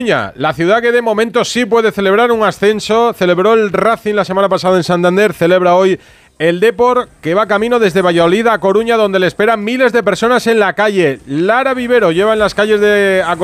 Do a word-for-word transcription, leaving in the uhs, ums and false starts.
La ciudad que de momento sí puede celebrar un ascenso, celebró el Racing la semana pasada en Santander, celebra hoy el Depor, que va camino desde Valladolid a Coruña, donde le esperan miles de personas en la calle. Lara Vivero lleva en las calles de